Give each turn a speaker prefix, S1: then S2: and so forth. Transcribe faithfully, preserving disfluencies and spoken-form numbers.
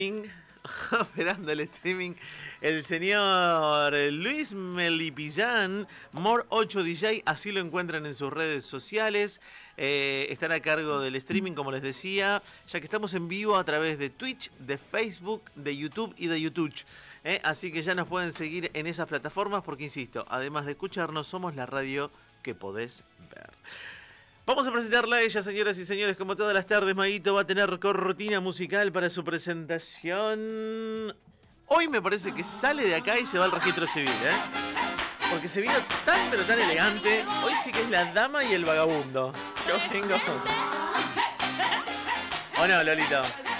S1: Operando el streaming, el señor Luis Melipillán, More ocho D J, así lo encuentran en sus redes sociales. Eh, están a cargo del streaming, como les decía, ya que estamos en vivo a través de Twitch, de Facebook, de YouTube y de YouTube. Eh, así que ya nos pueden seguir en esas plataformas porque, insisto, además de escucharnos, somos la radio que podés ver. Vamos a presentarla a ella, señoras y señores, como todas las tardes. Maguito va a tener cortina musical para su presentación. Hoy me parece que sale de acá y se va al registro civil, ¿eh? Porque se vino tan pero tan elegante. Hoy sí que es la dama y el vagabundo. Yo vengo. ¿O no, Lolito?